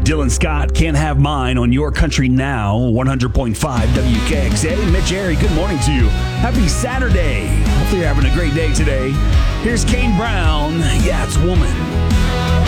Dylan Scott, Can't Have Mine on Your Country Now, 100.5 WKXA. Mitch Airy, good morning to you. Happy Saturday. Hopefully you're having a great day today. Here's Kane Brown. Yeah, it's Woman.